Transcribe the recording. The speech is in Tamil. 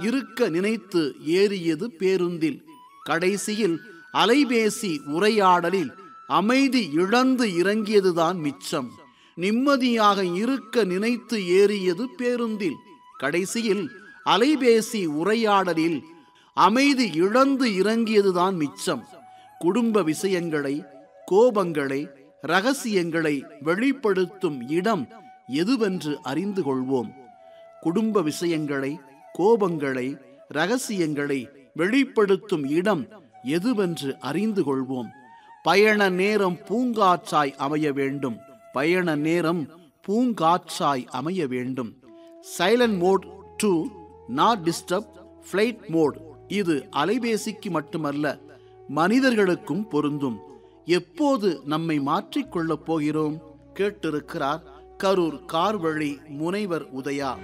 இருக்க நினைத்து ஏறியது பேருந்தில். கடைசியில் அலைபேசி உரையாடலில் அமைதி இழந்து இறங்கியதுதான் மிச்சம். நிம்மதியாக இருக்க நினைத்து ஏறியது பேருந்தில். கடைசியில் அலைபேசி உரையாடலில் அமைதி இழந்து இறங்கியதுதான் மிச்சம். குடும்ப விஷயங்களை, கோபங்களை, இரகசியங்களை வெளிப்படுத்தும் இடம் எதுவென்று அறிந்து கொள்வோம். குடும்ப விஷயங்களை, கோபங்களை, இரகசியங்களை வெளிப்படுத்தும் இடம் எதுவென்று அறிந்து கொள்வோம். பயண நேரம் பூங்காற்றாய் அமைய வேண்டும். பயண நேரம் பூங்காற்றாய் அமைய வேண்டும். Silent mode to not disturb flight mode. இது அலைபேசிக்கு மட்டுமல்ல, மனிதர்களுக்கும் பொருந்தும். எப்போது நம்மை மாற்றிக்கொள்ளப் போகிறோம்? கேட்டிருக்கிறார் கரூர் கார்வழி முனைவர் உதயா.